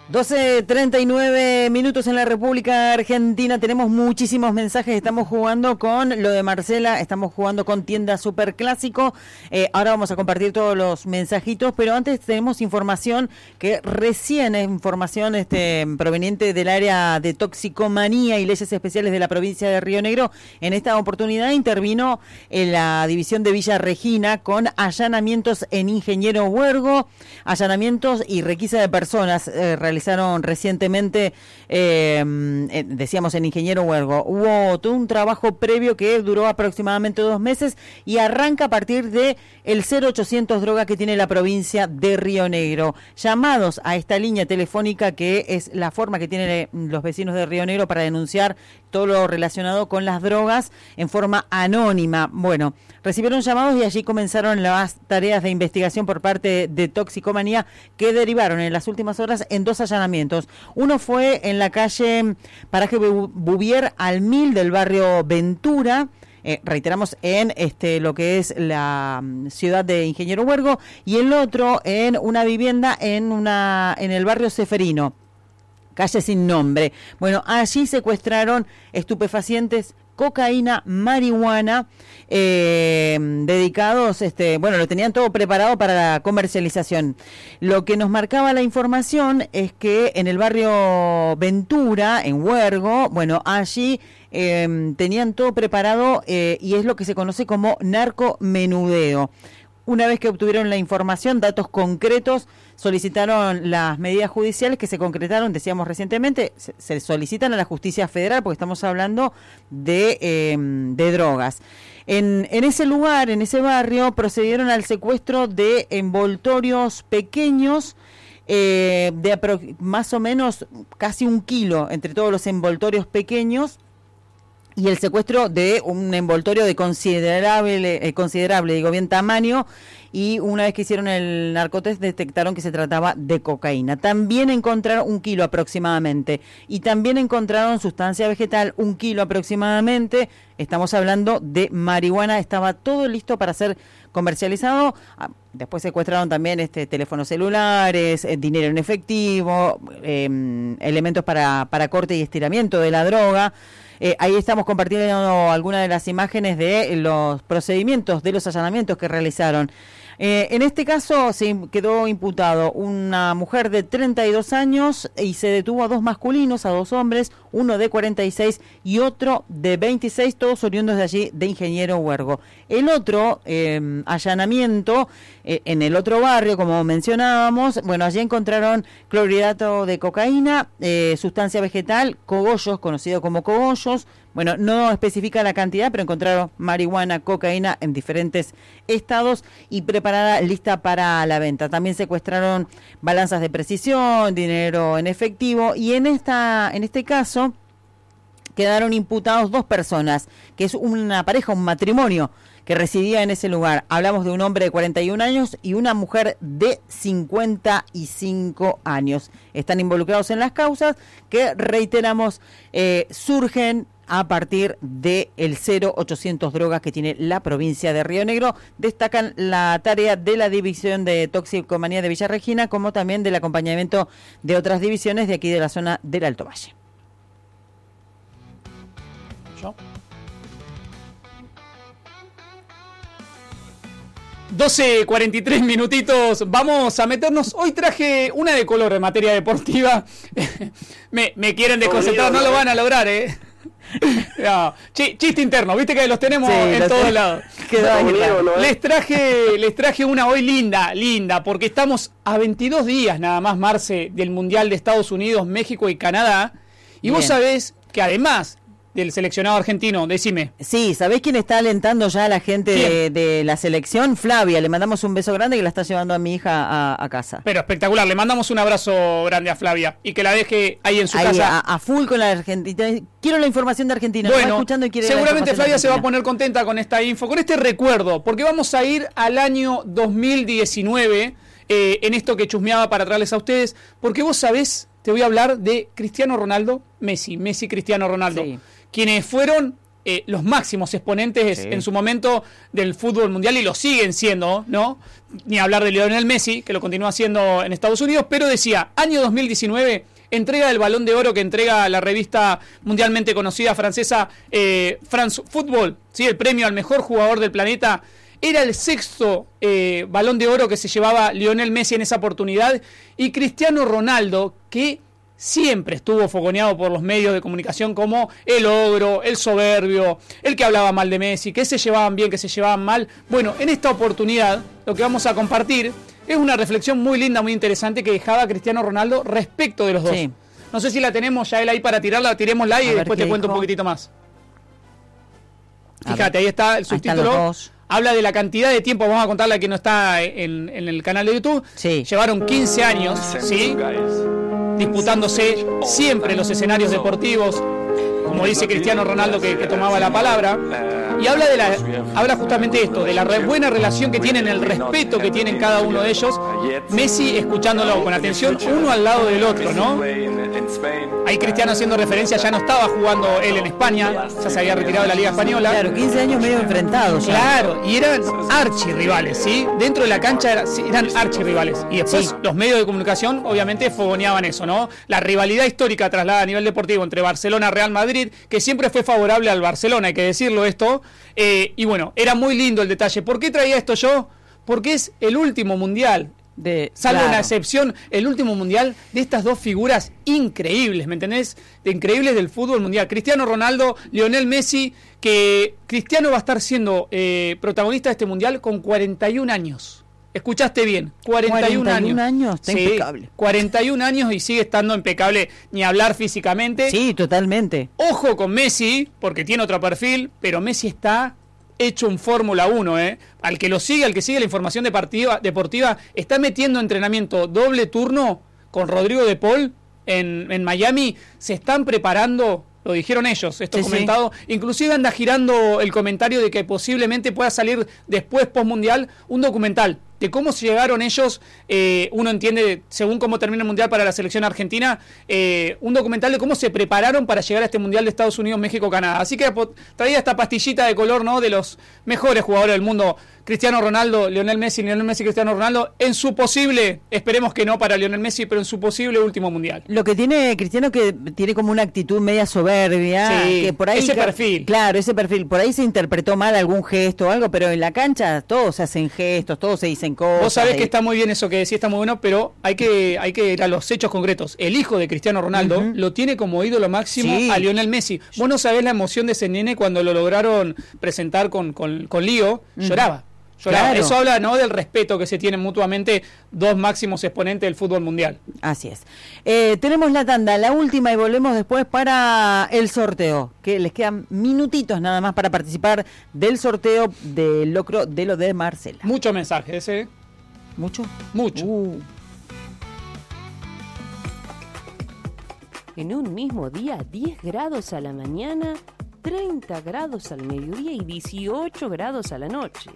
12:39 en la República Argentina. Tenemos muchísimos mensajes. Estamos jugando con lo de Marcela, estamos jugando con Tienda Superclásico. Ahora vamos a compartir todos los mensajitos, pero antes tenemos información que recién es información proveniente del área de toxicomanía y leyes especiales de la provincia de Río Negro. En esta oportunidad intervino en la división de Villa Regina con allanamientos en Ingeniero Huergo, allanamientos y requisa de personas realizaron recientemente, decíamos en Ingeniero Huergo. Hubo todo un trabajo previo que duró aproximadamente 2 meses y arranca a partir de el 0800 droga que tiene la provincia de Río Negro. Llamados a esta línea telefónica que es la forma que tienen los vecinos de Río Negro para denunciar todo lo relacionado con las drogas en forma anónima. Bueno, recibieron llamados y allí comenzaron las tareas de investigación por parte de toxicomanía que derivaron en las últimas horas en 2 allanamientos. Uno fue en la calle Paraje Bouvier al 1000 del barrio Ventura, reiteramos en lo que es la ciudad de Ingeniero Huergo, y el otro en una vivienda en el barrio Ceferino, calle sin nombre. Bueno, allí secuestraron estupefacientes, cocaína, marihuana, dedicados, lo tenían todo preparado para la comercialización. Lo que nos marcaba la información es que en el barrio Ventura, en Huergo, bueno, allí tenían todo preparado y es lo que se conoce como narcomenudeo. Una vez que obtuvieron la información, datos concretos, solicitaron las medidas judiciales que se concretaron, decíamos recientemente, se solicitan a la Justicia Federal porque estamos hablando de drogas. En ese lugar, en ese barrio, procedieron al secuestro de envoltorios pequeños, de más o menos casi 1 kilo entre todos los envoltorios pequeños, y el secuestro de un envoltorio de considerable, digo bien, tamaño, y una vez que hicieron el narcotest detectaron que se trataba de cocaína. También encontraron 1 kilo aproximadamente, y también encontraron sustancia vegetal, 1 kilo aproximadamente. Estamos hablando de marihuana, estaba todo listo para ser comercializado. Después secuestraron también teléfonos celulares, dinero en efectivo, elementos para corte y estiramiento de la droga. Ahí estamos compartiendo algunas de las imágenes de los procedimientos, de los allanamientos que realizaron. En este caso se quedó imputado una mujer de 32 años y se detuvo a 2 masculinos, a 2 hombres, uno de 46 y otro de 26, todos oriundos de allí, de Ingeniero Huergo. El otro allanamiento en el otro barrio, como mencionábamos, bueno, allí encontraron clorhidrato de cocaína, sustancia vegetal, cogollos, conocido como cogollos. Bueno, no especifica la cantidad, pero encontraron marihuana, cocaína en diferentes estados y preparada, lista para la venta. También secuestraron balanzas de precisión, dinero en efectivo, y en este caso quedaron imputados 2 personas, que es una pareja, un matrimonio que residía en ese lugar. Hablamos de un hombre de 41 años y una mujer de 55 años. Están involucrados en las causas que, reiteramos, surgen a partir del 0800 drogas que tiene la provincia de Río Negro. Destacan la tarea de la división de toxicomanía de Villa Regina, como también del acompañamiento de otras divisiones de aquí de la zona del Alto Valle. ¿Yo? 12:43 minutitos, vamos a meternos. Hoy traje una de color en materia deportiva. me quieren desconcentrar, no lo van a lograr, No. Chiste interno, viste que los tenemos en todos lados. Les traje una hoy linda, porque estamos a 22 días nada más, Marce, del Mundial de Estados Unidos, México y Canadá. Y vos sabés que además del seleccionado argentino, decime. Sí, ¿sabés quién está alentando ya a la gente de la selección? Flavia, le mandamos un beso grande que la está llevando a mi hija a casa. Pero espectacular, le mandamos un abrazo grande a Flavia y que la deje ahí en su casa. A full con la Argentina. Quiero la información de Argentina. Bueno, escuchando y quiere seguramente Flavia se va a poner contenta con esta info, con este recuerdo, porque vamos a ir al año 2019 en esto que chusmeaba para traerles a ustedes, porque vos sabés, te voy a hablar de Cristiano Ronaldo, Messi, Cristiano Ronaldo. Sí. Quienes fueron los máximos exponentes en su momento del fútbol mundial y lo siguen siendo, ¿no? Ni hablar de Lionel Messi, que lo continúa haciendo en Estados Unidos, pero decía, año 2019, entrega del Balón de Oro que entrega la revista mundialmente conocida francesa France Football, ¿sí? El premio al mejor jugador del planeta. Era el sexto Balón de Oro que se llevaba Lionel Messi en esa oportunidad, y Cristiano Ronaldo, que siempre estuvo fogoneado por los medios de comunicación como el ogro, el soberbio, el que hablaba mal de Messi, que se llevaban bien, que se llevaban mal. Bueno, en esta oportunidad lo que vamos a compartir es una reflexión muy linda, muy interesante que dejaba Cristiano Ronaldo respecto de los dos. Sí. No sé si la tenemos ya él ahí para tirarla, tirémosla y después te cuento un poquitito más. Fíjate, ahí está el subtítulo. Habla de la cantidad de tiempo, vamos a contarle que no está en el canal de YouTube. Sí. Llevaron 15 años, ¿sí? Disputándose siempre los escenarios deportivos, como dice Cristiano Ronaldo que tomaba la palabra, y habla justamente esto, de la buena relación que tienen, el respeto que tienen cada uno de ellos. Messi escuchándolo con atención, uno al lado del otro, ¿no? Ahí Cristiano haciendo referencia, ya no estaba jugando él en España, ya se había retirado de la Liga Española. Claro, 15 años medio enfrentados. Claro, y eran archirrivales, ¿sí? Dentro de la cancha eran archirrivales. Y después los medios de comunicación obviamente fogoneaban eso, ¿no? La rivalidad histórica trasladada a nivel deportivo entre Barcelona y Real Madrid, que siempre fue favorable al Barcelona, hay que decirlo esto. Y bueno, era muy lindo el detalle. ¿Por qué traía esto yo? Porque es el último mundial. Salvo una excepción, el último mundial de estas dos figuras increíbles, ¿me entendés? De increíbles del fútbol mundial. Cristiano Ronaldo, Lionel Messi, que Cristiano va a estar siendo protagonista de este mundial con 41 años. Escuchaste bien, 41 años. Está impecable. 41 años y sigue estando impecable, ni hablar físicamente. Sí, totalmente. Ojo con Messi, porque tiene otro perfil, pero Messi está hecho un Fórmula 1, al que sigue la información deportiva, está metiendo entrenamiento doble turno con Rodrigo de Paul en Miami, se están preparando, lo dijeron ellos, esto comentado, inclusive anda girando el comentario de que posiblemente pueda salir después, post-mundial, un documental de cómo llegaron ellos, uno entiende, según cómo termina el Mundial para la selección argentina, un documental de cómo se prepararon para llegar a este Mundial de Estados Unidos, México, Canadá. Así que traía esta pastillita de color, ¿no?, de los mejores jugadores del mundo. Cristiano Ronaldo, Lionel Messi, Cristiano Ronaldo, en su posible, esperemos que no para Lionel Messi, pero en su posible último Mundial. Lo que tiene Cristiano, que tiene como una actitud media soberbia, que por ahí, ese perfil. Claro, ese perfil, por ahí se interpretó mal algún gesto o algo, pero en la cancha todos se hacen gestos, todos se dicen cosas. Vos sabés que está muy bien eso que decís, está muy bueno, pero hay que ir a los hechos concretos. El hijo de Cristiano Ronaldo lo tiene como ídolo máximo a Lionel Messi. Vos no sabés la emoción de ese nene cuando lo lograron presentar con Lío, lloraba. Claro. Eso habla, ¿no?, del respeto que se tienen mutuamente dos máximos exponentes del fútbol mundial. Así es. Tenemos la tanda, la última, y volvemos después para el sorteo, que les quedan minutitos nada más para participar del sorteo del locro de lo de Marcela. Muchos mensajes, ¿eh? ¿Mucho? Mucho. En un mismo día, 10 grados a la mañana, 30 grados al mediodía y 18 grados a la noche.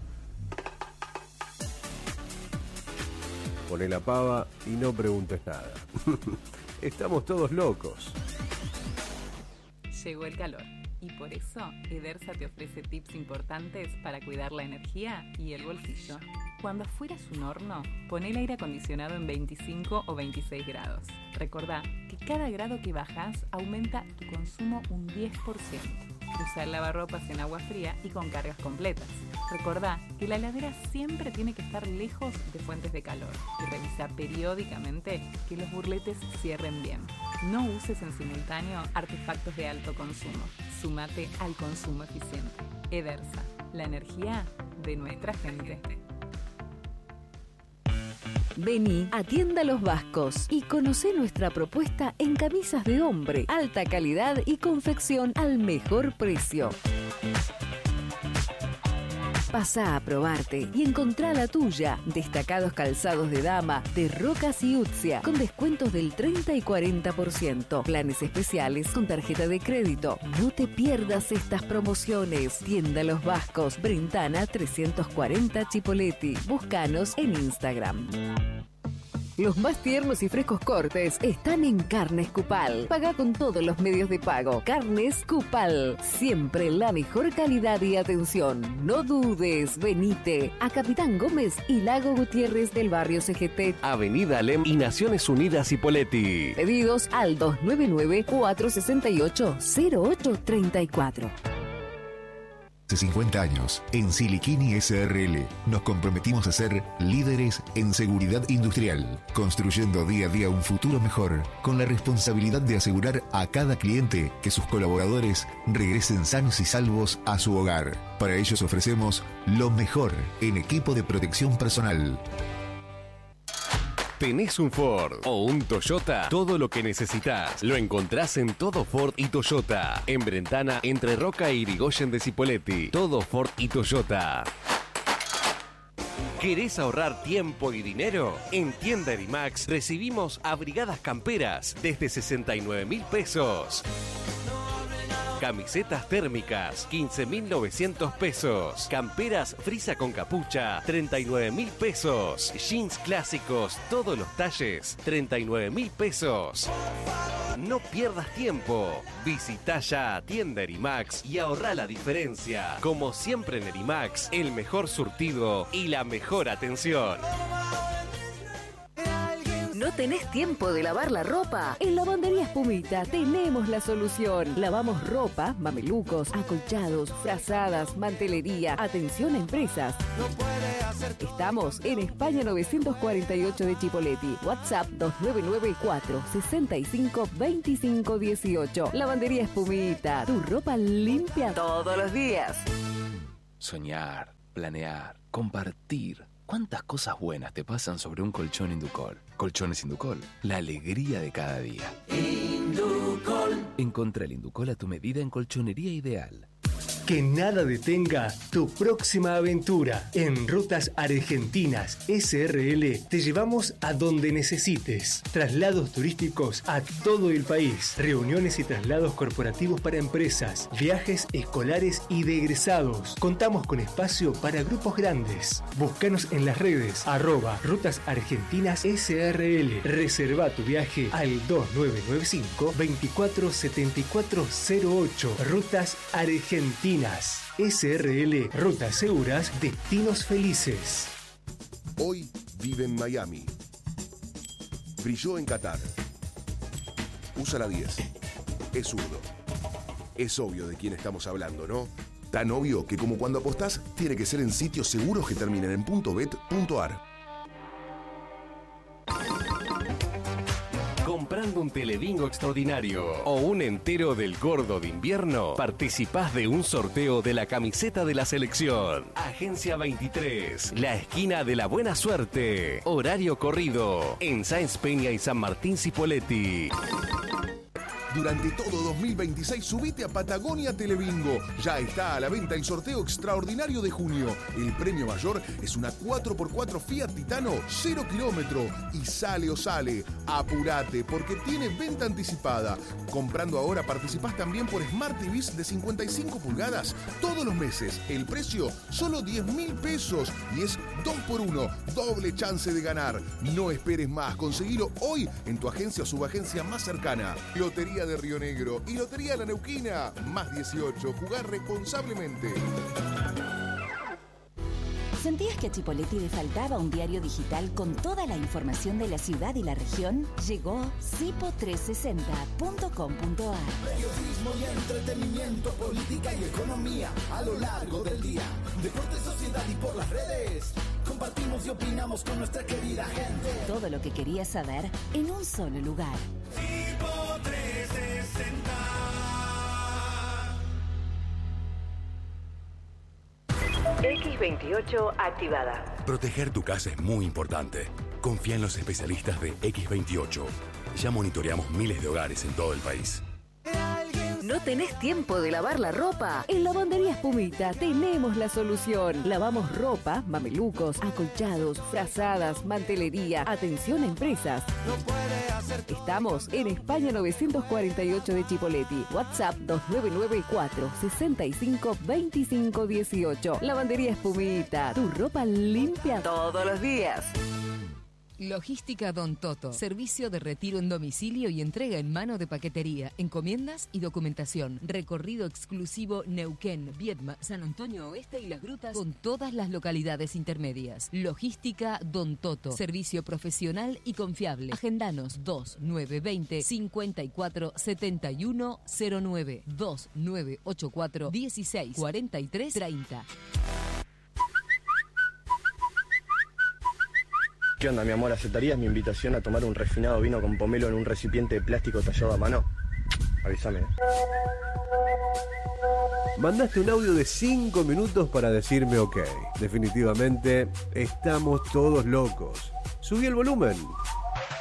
Poné la pava y no preguntes nada. Estamos todos locos. Llegó el calor y por eso Edersa te ofrece tips importantes para cuidar la energía y el bolsillo. Cuando afuera es un horno, pon el aire acondicionado en 25 o 26 grados. Recordá que cada grado que bajas aumenta tu consumo un 10%. Usa el lavarropas en agua fría y con cargas completas. Recordá que la heladera siempre tiene que estar lejos de fuentes de calor y revisa periódicamente que los burletes cierren bien. No uses en simultáneo artefactos de alto consumo. Súmate al consumo eficiente. Edersa, la energía de nuestra gente. Vení a Tienda Los Vascos y conocé nuestra propuesta en camisas de hombre, alta calidad y confección al mejor precio. Pasá a probarte y encontrá la tuya. Destacados calzados de dama de Rocas y Utzia con descuentos del 30 y 40%. Planes especiales con tarjeta de crédito. No te pierdas estas promociones. Tienda Los Vascos, Brentana 340 Chipoleti. Búscanos en Instagram. Los más tiernos y frescos cortes están en Carnes Cupal. Paga con todos los medios de pago. Carnes Cupal. Siempre la mejor calidad y atención. No dudes, venite a Capitán Gómez y Lago Gutiérrez del barrio CGT. Avenida Alem y Naciones Unidas Ipoleti. Pedidos al 299-468-0834. Hace 50 años, en Siliquini SRL, nos comprometimos a ser líderes en seguridad industrial, construyendo día a día un futuro mejor, con la responsabilidad de asegurar a cada cliente que sus colaboradores regresen sanos y salvos a su hogar. Para ellos ofrecemos lo mejor en equipo de protección personal. ¿Tenés un Ford o un Toyota? Todo lo que necesitas lo encontrás en Todo Ford y Toyota. En Brentana, entre Roca y Irigoyen de Cipolletti. Todo Ford y Toyota. ¿Querés ahorrar tiempo y dinero? En Tienda Erimax recibimos abrigadas camperas desde 69.000 pesos. Camisetas térmicas, 15.900 pesos. Camperas frisa con capucha, 39.000 pesos. Jeans clásicos, todos los talles, 39.000 pesos. No pierdas tiempo. Visita ya Tienda Erimax y ahorra la diferencia. Como siempre en Erimax, el mejor surtido y la mejor atención. ¿No tenés tiempo de lavar la ropa? En Lavandería Espumita tenemos la solución. Lavamos ropa, mamelucos, acolchados, frazadas, mantelería, atención a empresas. Estamos en España 948 de Chipoleti. WhatsApp 2994-652518. Lavandería Espumita. Tu ropa limpia todos los días. Soñar, planear, compartir. ¿Cuántas cosas buenas te pasan sobre un colchón Inducol? Colchones Inducol, la alegría de cada día. Inducol. Encontrá el Inducol a tu medida en Colchonería Ideal. Que nada detenga tu próxima aventura. En Rutas Argentinas SRL te llevamos a donde necesites. Traslados turísticos a todo el país. Reuniones y traslados corporativos para empresas. Viajes escolares y de egresados. Contamos con espacio para grupos grandes. Búscanos en las redes @Rutas Argentinas SRL. Reserva tu viaje al 2995-247408. Rutas Argentinas SRL, rutas seguras, destinos felices. Hoy vive en Miami. Brilló en Qatar. Usa la 10. Es zurdo. Es obvio de quién estamos hablando, ¿no? Tan obvio que como cuando apostás, tiene que ser en sitios seguros que terminen en .bet.ar. Comprando un telebingo extraordinario o un entero del gordo de invierno, participás de un sorteo de la camiseta de la selección. Agencia 23, la esquina de la buena suerte. Horario corrido en Sáenz Peña y San Martín Cipolletti. Durante todo 2026 subite a Patagonia Telebingo. Ya está a la venta el sorteo extraordinario de junio. El premio mayor es una 4x4 Fiat Titano 0 kilómetro. Y sale o sale. Apurate porque tiene venta anticipada. Comprando ahora participás también por Smart TVs de 55 pulgadas todos los meses. El precio solo 10.000 pesos y es 2x1. Doble chance de ganar. No esperes más. Conseguilo hoy en tu agencia o subagencia más cercana. Lotería de Río Negro y Lotería La Neuquina. Más 18. Jugar responsablemente. ¿Sentías que a Chipolletti le faltaba un diario digital con toda la información de la ciudad y la región? Llegó cipo360.com.ar. Periodismo y entretenimiento, política y economía a lo largo del día. Deporte, sociedad y por las redes. Compartimos y opinamos con nuestra querida gente. Todo lo que querías saber en un solo lugar. Cipo360. X28 activada. Proteger tu casa es muy importante. Confía en los especialistas de X28. Ya monitoreamos miles de hogares en todo el país. ¿No tenés tiempo de lavar la ropa? En Lavandería Espumita tenemos la solución. Lavamos ropa, mamelucos, acolchados, frazadas, mantelería, atención a empresas. Estamos en España 948 de Chipoleti. WhatsApp 2994-652518. Lavandería Espumita. Tu ropa limpia todos los días. Logística Don Toto. Servicio de retiro en domicilio y entrega en mano de paquetería, encomiendas y documentación. Recorrido exclusivo Neuquén, Viedma, San Antonio Oeste y Las Grutas con todas las localidades intermedias. Logística Don Toto. Servicio profesional y confiable. Agendanos 2920 54 71 09 2984 16 43 30. ¿Qué onda, mi amor? ¿Aceptarías mi invitación a tomar un refinado vino con pomelo en un recipiente de plástico tallado a mano? Avísame. Mandaste un audio de 5 minutos para decirme ok. Definitivamente, estamos todos locos. Subí el volumen.